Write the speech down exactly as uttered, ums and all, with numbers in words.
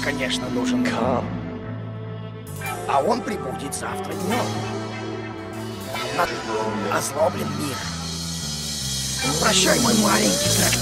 конечно, нужен. Come. А он прибудет завтра днем. Озлоблен мир. Прощай, мой маленький дракон.